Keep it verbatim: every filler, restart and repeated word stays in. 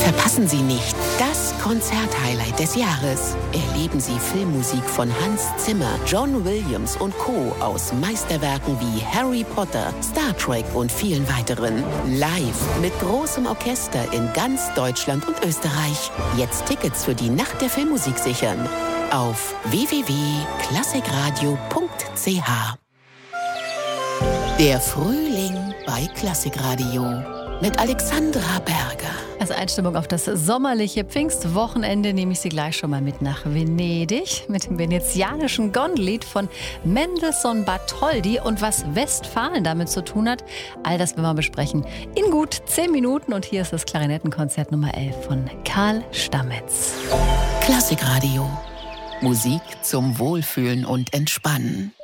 Verpassen Sie nicht das Konzerthighlight des Jahres. Erleben Sie Filmmusik von Hans Zimmer, John Williams und Co. aus Meisterwerken wie Harry Potter, Star Trek und vielen weiteren. Live mit großem Orchester in ganz Deutschland und Österreich. Jetzt Tickets für die Nacht der Filmmusik sichern. Auf w w w punkt klassikradio punkt c h. Der Frühling bei Klassikradio mit Alexandra Berger. Als Einstimmung auf das sommerliche Pfingstwochenende nehme ich Sie gleich schon mal mit nach Venedig mit dem venezianischen Gondellied von Mendelssohn Bartholdy. Und was Westfalen damit zu tun hat, all das werden wir besprechen in gut zehn Minuten. Und hier ist das Klarinettenkonzert Nummer elf von Karl Stamets. Klassikradio. Musik zum Wohlfühlen und Entspannen.